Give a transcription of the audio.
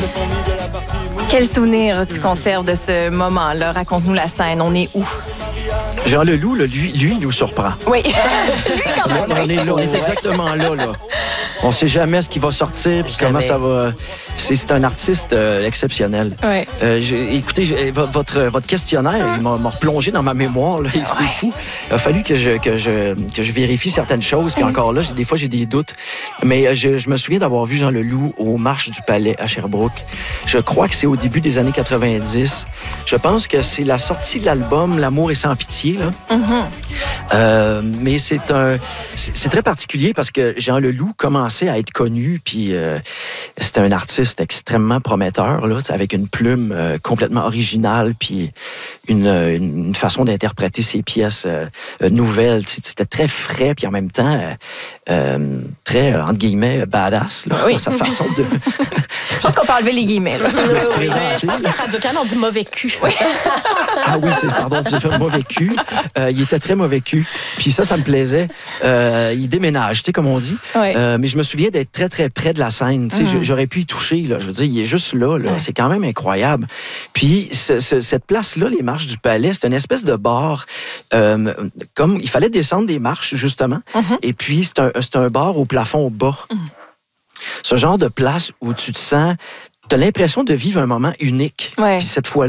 Quel souvenir tu conserves de ce moment-là? Raconte-nous la scène. On est où? Jean Leloup, là, lui, il nous surprend. Oui. Lui, quand même. On est là, on est exactement là. On ne sait jamais ce qui va sortir puis comment ça va. C'est un artiste exceptionnel. Ouais. Écoutez, votre questionnaire, il m'a replongé dans ma mémoire. Là. C'est fou. Il a fallu que je vérifie certaines choses. Puis encore là, des fois, j'ai des doutes. Mais je me souviens d'avoir vu Jean Leloup aux Marches du Palais à Sherbrooke. Je crois que c'est au début des années 90. Je pense que c'est la sortie de l'album L'amour est sans pitié. Là. Mais c'est très particulier parce que Jean Leloup commençait à être connu, puis c'était un artiste extrêmement prometteur, là, avec une plume complètement originale, puis une façon d'interpréter ses pièces nouvelles. C'était très frais, puis en même temps très, entre guillemets, badass, là, dans sa façon de... Je pense qu'on peut enlever les guillemets. Là. Je pense qu'à Radio-Can, on dit mauvais cul. Ah oui, pardon, j'ai fait mauvais cul. Il était très mauvais cul. Puis ça me plaisait. Il déménage, tu sais, comme on dit. Oui. Mais je me souviens d'être très, très près de la scène. Tu sais, j'aurais pu y toucher, là. Je veux dire, il est juste là. Ouais. C'est quand même incroyable. Puis cette place-là, les Marches du Palais, c'est une espèce de bar. Comme il fallait descendre des marches, justement. Et puis, c'est un bar au plafond bas. Ce genre de place où tu te sens... Tu as l'impression de vivre un moment unique. Ouais. Puis cette fois